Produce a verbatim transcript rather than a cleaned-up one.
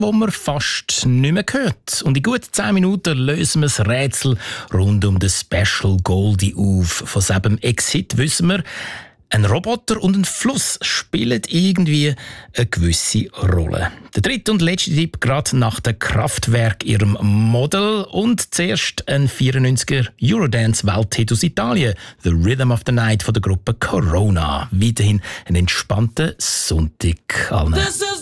wo man fast nicht mehr hört. Und in gut zehn Minuten lösen wir das Rätsel rund um den Special Goldie auf. Von seinem Ex-Hit wissen wir, ein Roboter und ein Fluss spielen irgendwie eine gewisse Rolle. Der dritte und letzte Tipp gerade nach dem Kraftwerk ihrem Model und zuerst ein vierundneunziger Eurodance-Welthit aus Italien, The Rhythm of the Night von der Gruppe Corona. Weiterhin einen entspannten Sonntag allen.